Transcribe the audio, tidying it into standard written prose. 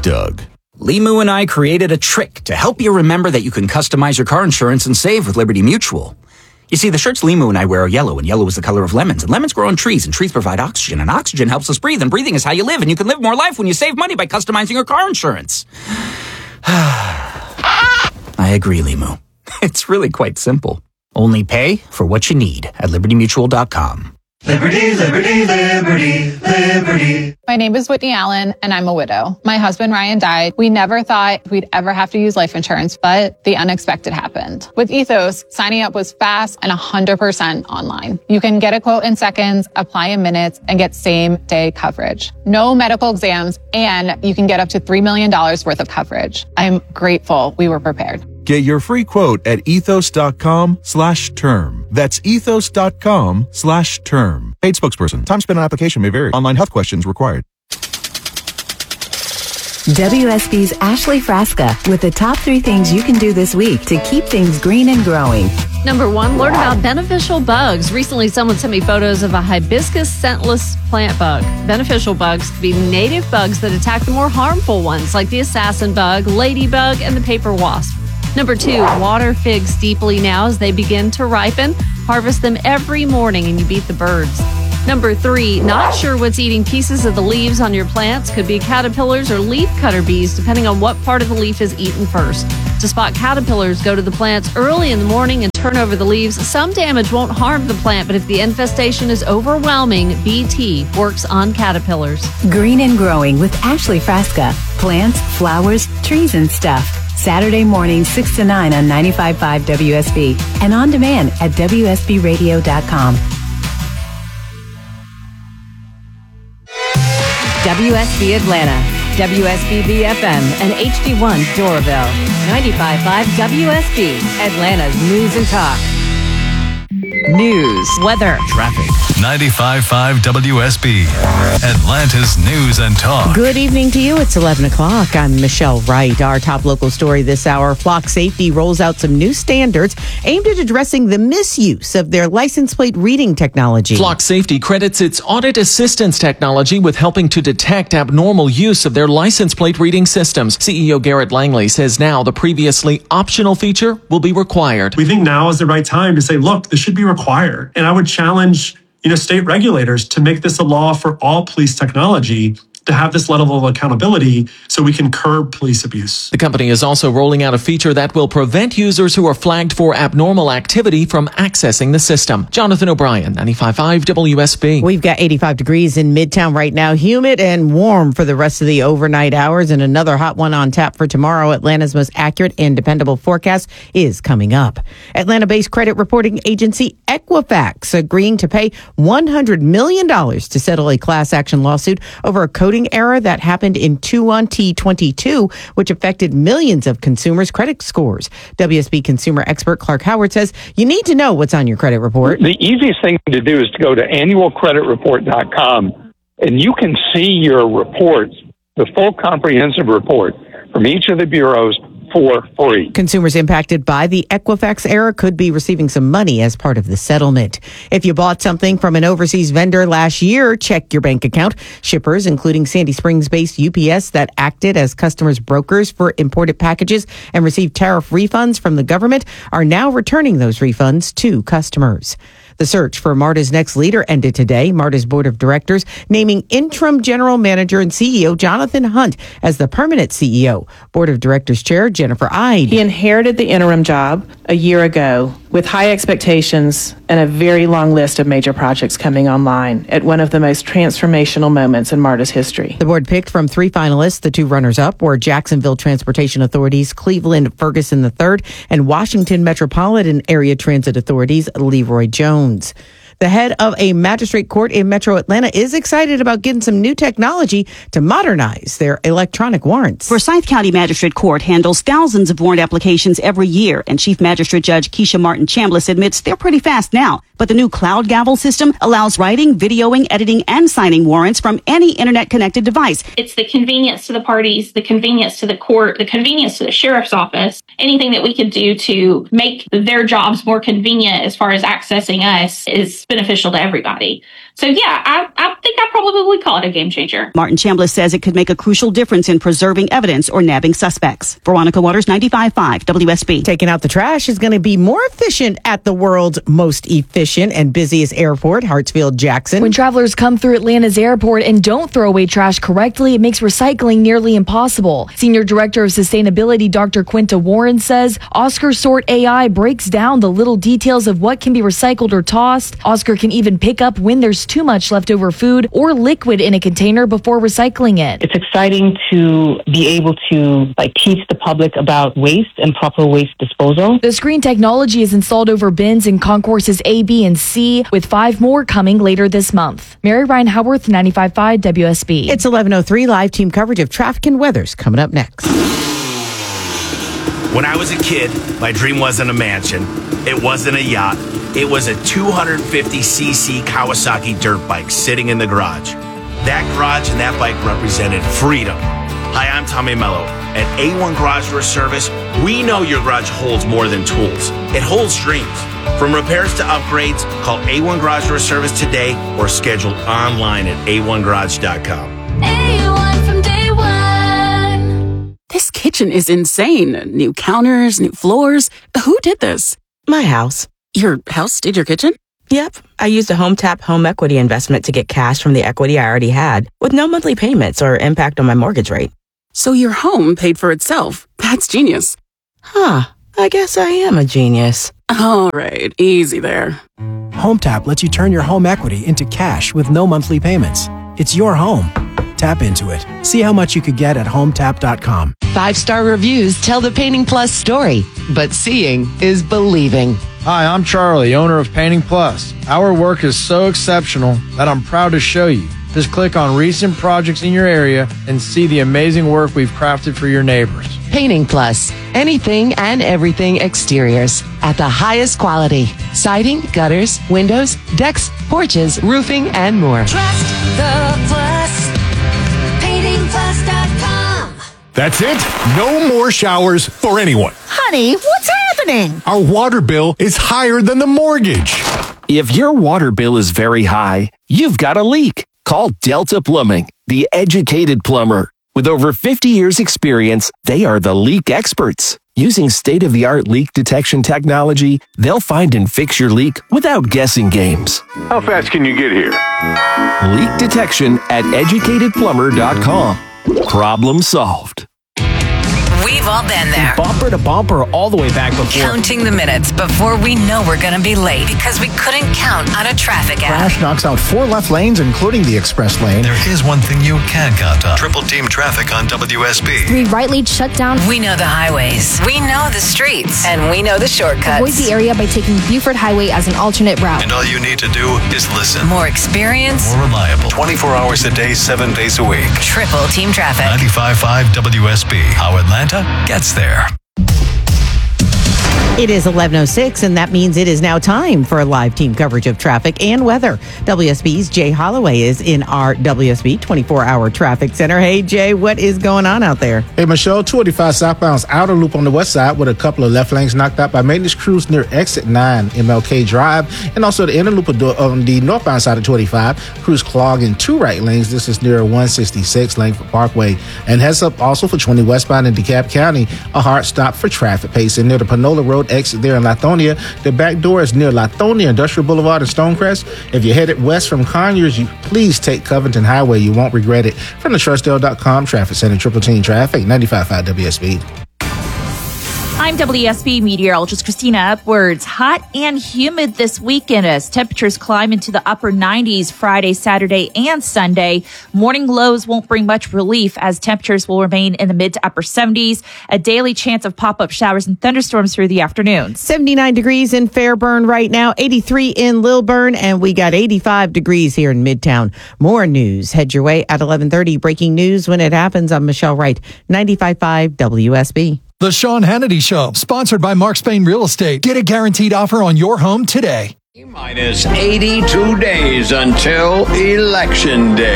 Doug. Limu and I created a trick to help you remember that you can customize your car insurance and save with Liberty Mutual. You see, the shirts Limu and I wear are yellow, and yellow is the color of lemons, and lemons grow on trees, and trees provide oxygen, and oxygen helps us breathe, and breathing is how you live, and you can live more life when you save money by customizing your car insurance. I agree, Limu. It's really quite simple. Only pay for what you need at libertymutual.com. Liberty, liberty, liberty, liberty. My name is Whitney Allen, and I'm a widow. My husband, Ryan, died. We never thought we'd ever have to use life insurance, but the unexpected happened. With Ethos, signing up was fast and 100% online. You can get a quote in seconds, apply in minutes, and get same-day coverage. No medical exams, and you can get up to $3 million worth of coverage. I'm grateful we were prepared. Get your free quote at ethos.com/term. That's ethos.com/term. Paid spokesperson. Time spent on application may vary. Online health questions required. WSB's Ashley Frasca with the top 3 things you can do this week to keep things green and growing. Number 1, learn about beneficial bugs. Recently, someone sent me photos of a hibiscus scentless plant bug. Beneficial bugs could be native bugs that attack the more harmful ones, like the assassin bug, ladybug, and the paper wasp. Number 2, water figs deeply now as they begin to ripen. Harvest them every morning and you beat the birds. Number 3, not sure what's eating pieces of the leaves on your plants. Could be caterpillars or leaf cutter bees, depending on what part of the leaf is eaten first. To spot caterpillars, go to the plants early in the morning and turn over the leaves. Some damage won't harm the plant, but if the infestation is overwhelming, BT works on caterpillars. Green and Growing with Ashley Frasca. Plants, flowers, trees, and stuff. Saturday morning, 6 to 9 on 95.5 WSB and on demand at WSBradio.com. WSB Atlanta, WSB FM, and HD1 Doraville. 95.5 WSB, Atlanta's news and talk. News, weather, Traffic. 95.5 WSB. Atlanta's news and talk. Good evening to you. It's 11 o'clock. I'm Michelle Wright. Our top local story this hour, Flock Safety rolls out some new standards aimed at addressing the misuse of their license plate reading technology. Flock Safety credits its audit assistance technology with helping to detect abnormal use of their license plate reading systems. CEO Garrett Langley says now the previously optional feature will be required. We think now is the right time to say, look, this should be required. And I would challenge state regulators to make this a law for all police technology, to have this level of accountability so we can curb police abuse. The company is also rolling out a feature that will prevent users who are flagged for abnormal activity from accessing the system. Jonathan O'Brien, 95.5 WSB. We've got 85 degrees in Midtown right now, humid and warm for the rest of the overnight hours, and another hot one on tap for tomorrow. Atlanta's most accurate and dependable forecast is coming up. Atlanta-based credit reporting agency Equifax agreeing to pay $100 million to settle a class action lawsuit over a coding error that happened in 21T22, which affected millions of consumers' credit scores. WSB consumer expert Clark Howard says you need to know what's on your credit report. The easiest thing to do is to go to annualcreditreport.com, and you can see your reports, the full comprehensive report from each of the bureaus, for free. Consumers impacted by the Equifax error could be receiving some money as part of the settlement. If you bought something from an overseas vendor last year, check your bank account. Shippers, including Sandy Springs-based UPS that acted as customers' brokers for imported packages and received tariff refunds from the government, are now returning those refunds to customers. The search for MARTA's next leader ended today. MARTA's board of directors naming interim general manager and CEO Jonathan Hunt as the permanent CEO. Board of directors chair Jennifer Ide. He inherited the interim job a year ago with high expectations and a very long list of major projects coming online at one of the most transformational moments in MARTA's history. The board picked from 3 finalists. The 2 runners-up were Jacksonville Transportation Authority's Cleveland Ferguson III and Washington Metropolitan Area Transit Authority's Leroy Jones. The head of a magistrate court in Metro Atlanta is excited about getting some new technology to modernize their electronic warrants. Forsyth County Magistrate Court handles thousands of warrant applications every year, and Chief Magistrate Judge Keisha Martin Chambliss admits they're pretty fast now. But the new cloud gavel system allows writing, videoing, editing, and signing warrants from any internet-connected device. It's the convenience to the parties, the convenience to the court, the convenience to the sheriff's office. Anything that we could do to make their jobs more convenient as far as accessing us is beneficial to everybody. So yeah, I think I probably would call it a game changer. Martin Chambliss says it could make a crucial difference in preserving evidence or nabbing suspects. Veronica Waters, 95.5 WSB. Taking out the trash is going to be more efficient at the world's most efficient and busiest airport, Hartsfield-Jackson. When travelers come through Atlanta's airport and don't throw away trash correctly, it makes recycling nearly impossible. Senior Director of Sustainability, Dr. Quinta Warren, says Oscar Sort AI breaks down the little details of what can be recycled or tossed. Oscar can even pick up when there's too much leftover food or liquid in a container before recycling it. It's exciting to be able to teach the public about waste and proper waste disposal. The screen technology is installed over bins in concourses A, B, and C, with 5 more coming later this month. Mary Ryan Howarth, 95.5 WSB. It's 11:03. Live team coverage of traffic and weather's coming up next. When I was a kid, my dream wasn't a mansion. It wasn't a yacht. It was a 250cc Kawasaki dirt bike sitting in the garage. That garage and that bike represented freedom. Hi, I'm Tommy Mello. At A1 Garage Door Service, we know your garage holds more than tools. It holds dreams. From repairs to upgrades, call A1 Garage Door Service today or schedule online at a1garage.com. A1 from day one. This kitchen is insane. New counters, new floors. Who did this? My house. Your house did your kitchen? Yep. I used a HomeTap home equity investment to get cash from the equity I already had with no monthly payments or impact on my mortgage rate. So your home paid for itself. That's genius. Huh. I guess I am a genius. All right. Easy there. HomeTap lets you turn your home equity into cash with no monthly payments. It's your home. Tap into it. See how much you could get at HomeTap.com. 5-star reviews tell the Painting Plus story, but seeing is believing. Hi, I'm Charlie, owner of Painting Plus. Our work is so exceptional that I'm proud to show you. Just click on recent projects in your area and see the amazing work we've crafted for your neighbors. Painting Plus. Anything and everything exteriors at the highest quality. Siding, gutters, windows, decks, porches, roofing, and more. Trust the Plus. PaintingPlus.com. That's it. No more showers for anyone. Honey, what's happening? Our water bill is higher than the mortgage. If your water bill is very high, you've got a leak. Call Delta Plumbing, the educated plumber. With over 50 years' experience, they are the leak experts. Using state-of-the-art leak detection technology, they'll find and fix your leak without guessing games. How fast can you get here? Leak detection at educatedplumber.com. Problem solved. We've all been there. Bumper to bumper all the way back before. Counting the minutes before we know we're going to be late because we couldn't count on a traffic app. Crash knocks out 4 left lanes, including the express lane. There is one thing you can count on. Triple team traffic on WSB. 3 right lanes shut down. We know the highways. We know the streets. And we know the shortcuts. Avoid the area by taking Buford Highway as an alternate route. And all you need to do is listen. More experience. More reliable. 24 hours a day, 7 days a week. Triple team traffic. 95.5 WSB. How Atlanta gets there. It is 11:06, and that means it is now time for a live team coverage of traffic and weather. WSB's Jay Holloway is in our WSB 24-hour traffic center. Hey, Jay, what is going on out there? Hey, Michelle, 285 southbound's outer loop on the west side with a couple of left lanes knocked out by maintenance crews near exit 9 MLK Drive, and also the inner loop on the northbound side of 285, crews clogging 2 right lanes. This is near 166 Langford Parkway. And heads up also for 20 westbound in DeKalb County, a hard stop for traffic pacing near the Panola Road exit there in Lithonia. The back door is near Lithonia Industrial Boulevard and Stonecrest. If you're headed west from Conyers, please take Covington Highway. You won't regret it. From the Trustdale.com Traffic Center, Triple Team Traffic, 95.5 WSB. I'm WSB meteorologist Christina Upwards. Hot and humid this weekend as temperatures climb into the upper 90s Friday, Saturday, and Sunday. Morning lows won't bring much relief as temperatures will remain in the mid to upper 70s. A daily chance of pop-up showers and thunderstorms through the afternoon. 79 degrees in Fairburn right now, 83 in Lilburn, and we got 85 degrees here in Midtown. More news. Head your way at 11:30. Breaking news when it happens. I'm Michelle Wright, 95.5 WSB. The Sean Hannity Show, sponsored by Mark Spain Real Estate. Get a guaranteed offer on your home today. Minus 82 days until Election Day.